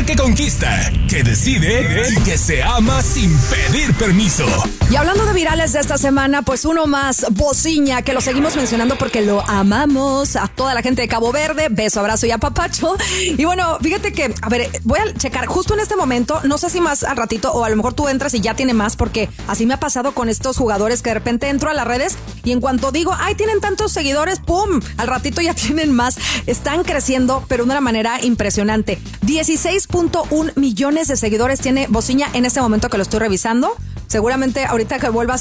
que conquista, que decide y que se ama sin pedir permiso. Y hablando de virales de esta semana, pues uno más, Bociña, que lo seguimos mencionando porque lo amamos. A toda la gente de Cabo Verde, beso, abrazo y apapacho. Y bueno, fíjate que, a ver, voy a checar justo en este momento, no sé si más al ratito o a lo mejor tú entras y ya tiene más, porque así me ha pasado con estos jugadores que de repente entro a las redes y en cuanto digo, ay, tienen tantos seguidores, ¡pum! Al ratito ya tienen más. Están creciendo, pero de una manera impresionante. 16.1 millones de seguidores tiene Bociña en este momento que lo estoy revisando. Seguramente ahorita que vuelvas